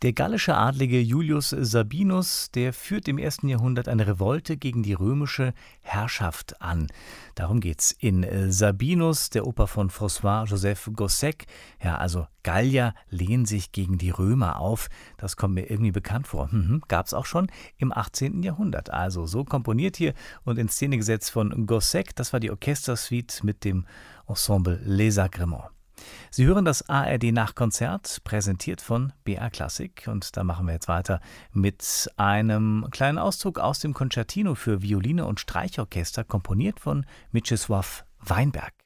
Der gallische Adlige Julius Sabinus, der führt im 1. Jahrhundert eine Revolte gegen die römische Herrschaft an. Darum geht's in Sabinus, der Oper von François-Joseph Gossec. Ja, also Gallier lehnen sich gegen die Römer auf. Das kommt mir irgendwie bekannt vor. Gab's auch schon im 18. Jahrhundert. Also so komponiert hier und in Szene gesetzt von Gossec. Das war die Orchestersuite mit dem Ensemble Les Agréments. Sie hören das ARD-Nachkonzert, präsentiert von BR Klassik. Und da machen wir jetzt weiter mit einem kleinen Auszug aus dem Concertino für Violine und Streichorchester, komponiert von Mieczysław Weinberg.